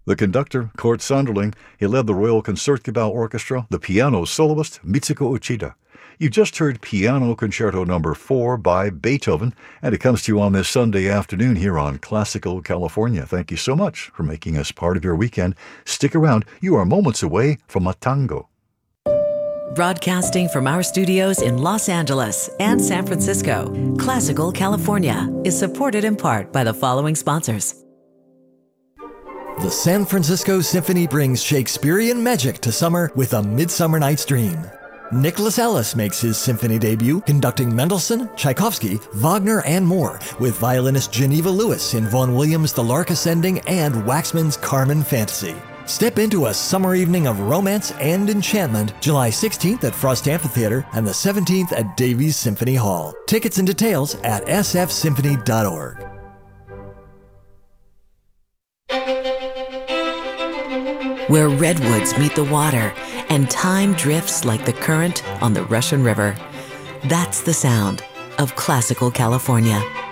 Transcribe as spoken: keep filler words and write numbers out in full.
The conductor, Kurt Sonderling, he led the Royal Concertgebouw Orchestra, the piano soloist, Mitsuko Uchida. You just heard Piano Concerto Number four by Beethoven, and it comes to you on this Sunday afternoon here on Classical California. Thank you so much for making us part of your weekend. Stick around. You are moments away from a tango. Broadcasting from our studios in Los Angeles and San Francisco, Classical California is supported in part by the following sponsors. The San Francisco Symphony brings Shakespearean magic to summer with A Midsummer Night's Dream. Nicholas Ellis makes his symphony debut conducting Mendelssohn, Tchaikovsky, Wagner, and more with violinist Geneva Lewis in Vaughan Williams' The Lark Ascending and Waxman's Carmen Fantasy. Step into a summer evening of romance and enchantment July sixteenth at Frost Amphitheater and the seventeenth at Davies Symphony Hall. Tickets and details at s f symphony dot org. Where redwoods meet the water and time drifts like the current on the Russian River. That's the sound of Classical California.